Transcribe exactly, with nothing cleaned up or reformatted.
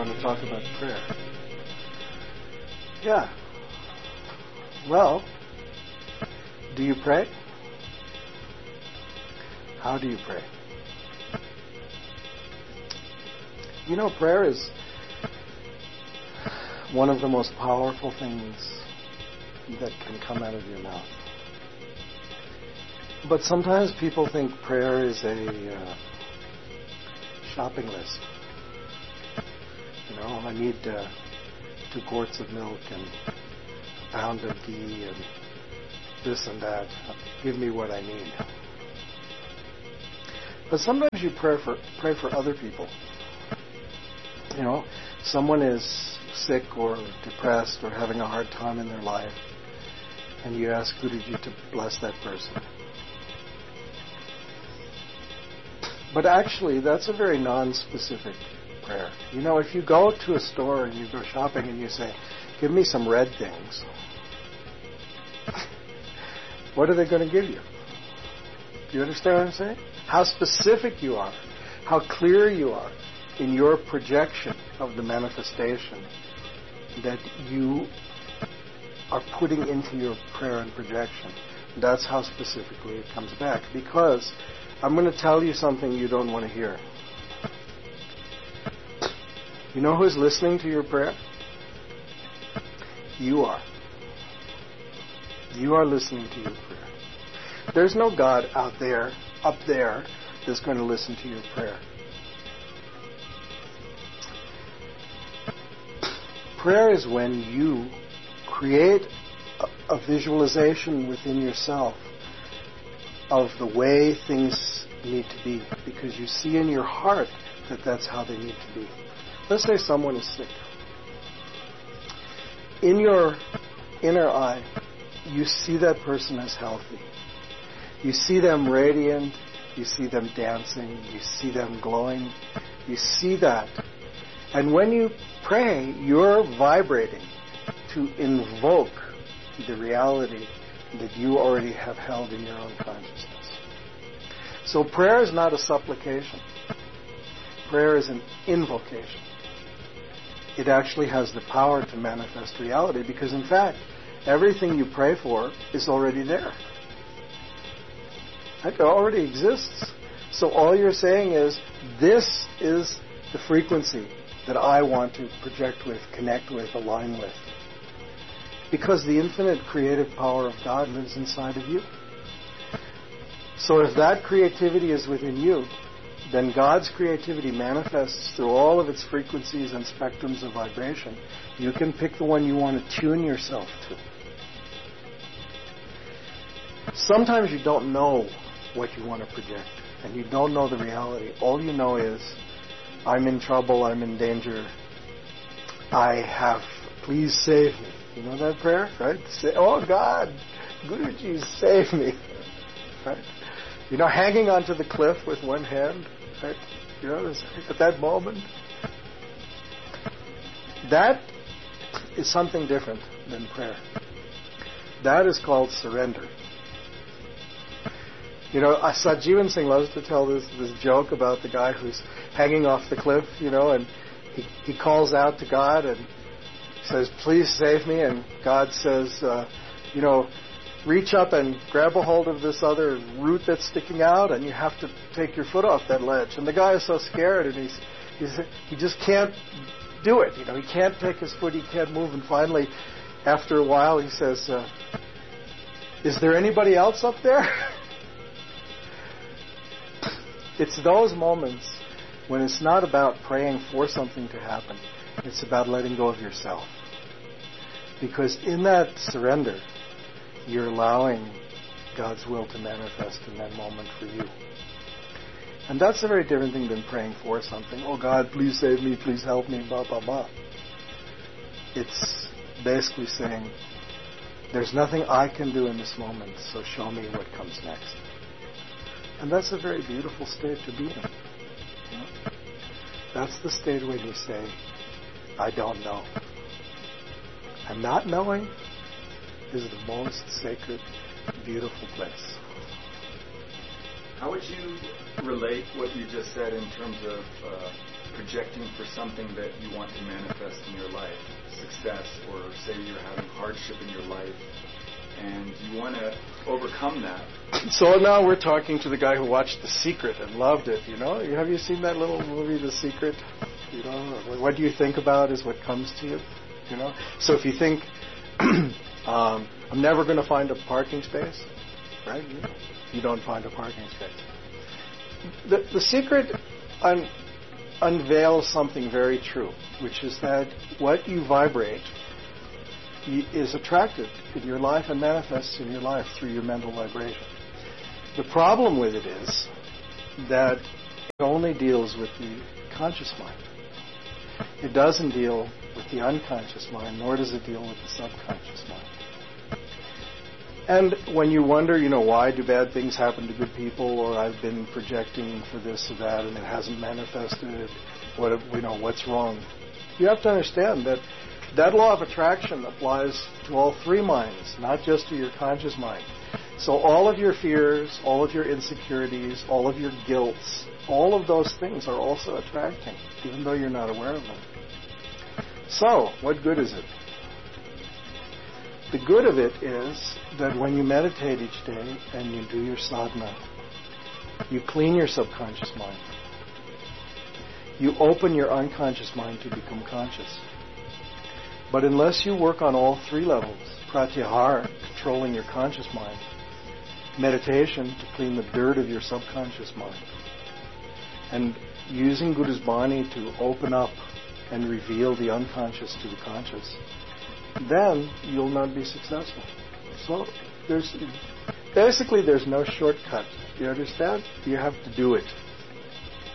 want to talk about prayer. Yeah. Well, do you pray? How do you pray? You know, prayer is one of the most powerful things that can come out of your mouth. But sometimes people think prayer is a uh, shopping list. You know, I need uh, two quarts of milk and a pound of ghee and this and that. Give me what I need. But sometimes you pray for pray for other people. You know, someone is sick or depressed or having a hard time in their life, and you ask Guruji to bless that person. But actually, that's a very non-specific prayer. You know, if you go to a store and you go shopping and you say, give me some red things, what are they going to give you? Do you understand what I'm saying? How specific you are, how clear you are in your projection of the manifestation that you are putting into your prayer and projection. That's how specifically it comes back. Because I'm going to tell you something you don't want to hear. You know who's listening to your prayer? You are. You are listening to your prayer. There's no God out there, up there, that's going to listen to your prayer. Prayer is when you create a, a visualization within yourself of the way things need to be, because you see in your heart that that's how they need to be. Let's say someone is sick. In your inner eye, you see that person as healthy. You see them radiant. You see them dancing. You see them glowing. You see that. And when you pray, you're vibrating to invoke the reality that you already have held in your own consciousness. So prayer is not a supplication. Prayer is an invocation. It actually has the power to manifest reality because, in fact, everything you pray for is already there. It already exists. So all you're saying is, this is the frequency that I want to project with, connect with, align with. Because the infinite creative power of God lives inside of you. So if that creativity is within you, then God's creativity manifests through all of its frequencies and spectrums of vibration. You can pick the one you want to tune yourself to. Sometimes you don't know what you want to project, and you don't know the reality. All you know is, I'm in trouble, I'm in danger, I have, please save me. You know that prayer, right? Say, oh God, Guruji, save me. Right? You know, hanging onto the cliff with one hand, right? You know, at that moment. That is something different than prayer. That is called surrender. You know, Satjivan Singh loves to tell this this joke about the guy who's hanging off the cliff, you know, and he, he calls out to God and says, please save me. And God says, uh, you know, reach up and grab a hold of this other root that's sticking out, and you have to take your foot off that ledge. And the guy is so scared, and he's, he's he just can't do it. You know, he can't take his foot, he can't move. And finally, after a while, he says, uh, is there anybody else up there? It's those moments when it's not about praying for something to happen. It's about letting go of yourself. Because in that surrender, you're allowing God's will to manifest in that moment for you. And that's a very different thing than praying for something. Oh God, please save me, please help me, blah, blah, blah. It's basically saying, there's nothing I can do in this moment, so show me what comes next. And that's a very beautiful state to be in. You know? That's the state when you say, I don't know. And not knowing is the most sacred, beautiful place. How would you relate what you just said in terms of uh, projecting for something that you want to manifest in your life, success, or say you're having hardship in your life, and you want to overcome that. So now we're talking to the guy who watched The Secret and loved it, you know? Have you seen that little movie, The Secret? You know, what do you think about is what comes to you, you know? So if you think, um, I'm never going to find a parking space, right? You, you don't find a parking space. The, the Secret un, unveils something very true, which is that what you vibrate is attracted in your life and manifests in your life through your mental vibration. The problem with it is that it only deals with the conscious mind. It doesn't deal with the unconscious mind, nor does it deal with the subconscious mind. And when you wonder, you know, why do bad things happen to good people, or I've been projecting for this or that and it hasn't manifested, what, you know, what's wrong? You have to understand that that law of attraction applies to all three minds, not just to your conscious mind. So all of your fears, all of your insecurities, all of your guilts, all of those things are also attracting, even though you're not aware of them. So, what good is it? The good of it is that when you meditate each day and you do your sadhana, you clean your subconscious mind. You open your unconscious mind to become conscious. But unless you work on all three levels, pratyahara, controlling your conscious mind, meditation to clean the dirt of your subconscious mind, and using Guru's Bani to open up and reveal the unconscious to the conscious, then you'll not be successful. So there's basically there's no shortcut. You understand? You have to do it.